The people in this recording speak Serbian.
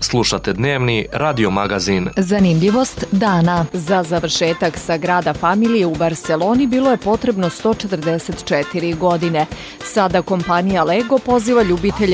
Slušate dnevni radio magazin. Zanimljivost dana. Za završetak Sagrada Familije u Barseloni bilo je potrebno 144 godine. Sada kompanija Lego poziva ljubitelje